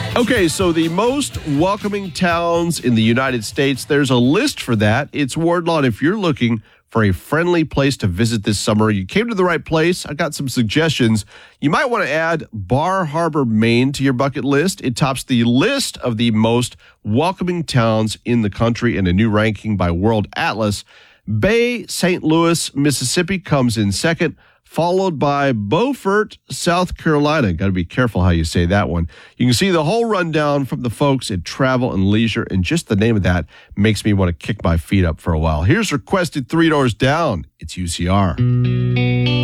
Okay, so the most welcoming towns in the United States, there's a list for that. It's Wardlaw. If you're looking for a friendly place to visit this summer, you came to the right place. I got some suggestions. You might want to add Bar Harbor, Maine to your bucket list. It tops the list of the most welcoming towns in the country in a new ranking by World Atlas. Bay St. Louis, Mississippi comes in second, followed by Beaufort, South Carolina. Got to be careful how you say that one. You can see the whole rundown from the folks at Travel and Leisure, and just the name of that makes me want to kick my feet up for a while. Here's requested 3 Doors Down. It's UCR.